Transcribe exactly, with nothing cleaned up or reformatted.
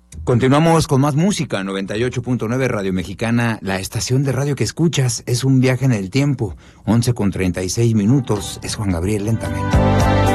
Continuamos con más música, noventa y ocho punto nueve Radio Mexicana, la estación de radio que escuchas es un viaje en el tiempo, once con treinta y seis minutos, es Juan Gabriel lentamente.